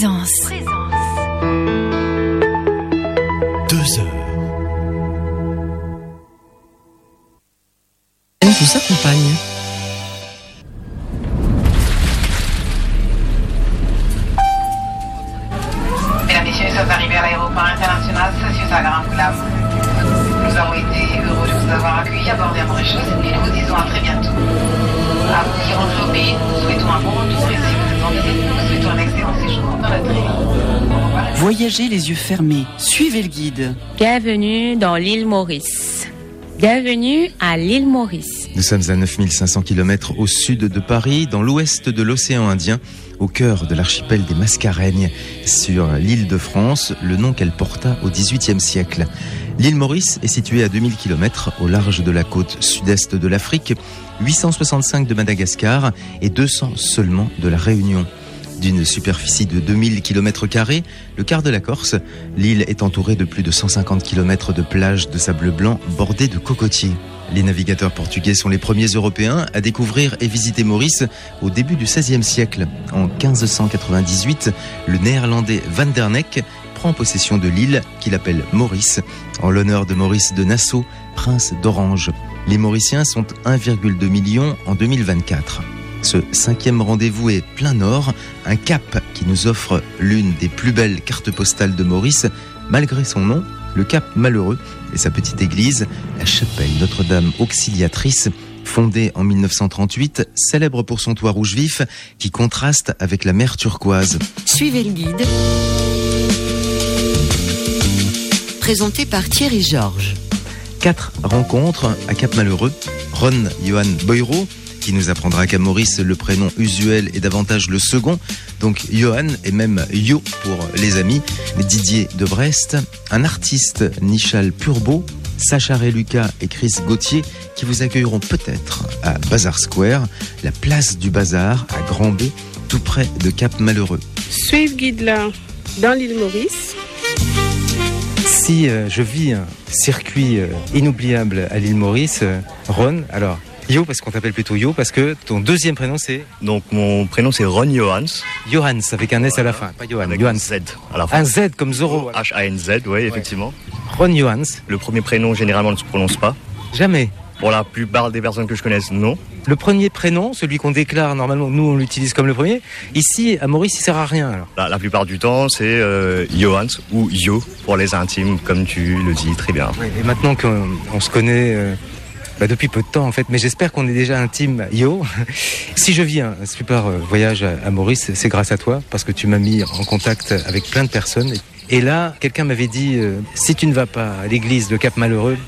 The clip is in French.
Présence. 2 heures. Elle vous accompagne. Mesdames, Messieurs, nous sommes arrivés à l'aéroport international Saint-Susagar-Angoulême. Nous avons été heureux de vous avoir accueillis à bord d'Air Mauritius et nous vous disons à très bientôt. À vous qui rentrez au pays, nous souhaitons un bon retour et si vous êtes en visite, nous souhaitons un excellent séjour dans notre île. Voyagez les yeux fermés, suivez le guide. Bienvenue dans l'île Maurice. Bienvenue à l'île Maurice. Nous sommes à 9500 km au sud de Paris, dans l'ouest de l'océan Indien, au cœur de l'archipel des Mascareignes, sur l'île de France, le nom qu'elle porta au XVIIIe siècle. L'île Maurice est située à 2000 km au large de la côte sud-est de l'Afrique, 865 de Madagascar et 200 seulement de la Réunion. D'une superficie de 2000 km², le quart de la Corse, l'île est entourée de plus de 150 km de plages de sable blanc bordées de cocotiers. Les navigateurs portugais sont les premiers Européens à découvrir et visiter Maurice au début du XVIe siècle. En 1598, le néerlandais Van der Neck prend possession de l'île qu'il appelle Maurice, en l'honneur de Maurice de Nassau, prince d'Orange. Les Mauriciens sont 1,2 million en 2024. Ce 5e rendez-vous est plein nord, un cap qui nous offre l'une des plus belles cartes postales de Maurice, malgré son nom, le Cap Malheureux, et sa petite église, la chapelle Notre-Dame Auxiliatrice, fondée en 1938, célèbre pour son toit rouge vif qui contraste avec la mer turquoise. Suivez le guide. Présenté par Thierry Georges. 4 rencontres à Cap Malheureux. Ron Johan Boyro, qui nous apprendra qu'à Maurice, le prénom usuel est davantage le second, donc Johan et même Yo pour les amis. Didier de Brest, un artiste, Nichal Purbeau, Sacha Lucas et Chris Gauthier, qui vous accueilleront peut-être à Bazar Square, la place du Bazar à Grand B, tout près de Cap Malheureux. Suivez guide là, dans l'île Maurice. Si je vis un circuit inoubliable à l'île Maurice, Ron, alors Yo, parce qu'on t'appelle plutôt Yo, parce que ton deuxième prénom c'est... Donc mon prénom c'est Ron Johans. Johans, avec un S à la fin, pas Johan. Avec Johans. un Z à la fin. Un Z comme Zorro. H-A-N-Z, oui, effectivement. Ron Johans. Le premier prénom généralement ne se prononce pas. Jamais. Pour la plupart des personnes que je connaisse, non. Le premier prénom, celui qu'on déclare normalement, nous on l'utilise comme le premier. Ici, à Maurice, il sert à rien alors. La plupart du temps, c'est Johans ou Yo pour les intimes, comme tu le dis très bien. Oui, et maintenant qu'on se connaît depuis peu de temps en fait, mais j'espère qu'on est déjà intime, Yo. Si je vis un super voyage à Maurice, c'est grâce à toi, parce que tu m'as mis en contact avec plein de personnes. Et là, quelqu'un m'avait dit, si tu ne vas pas à l'église de Cap Malheureux,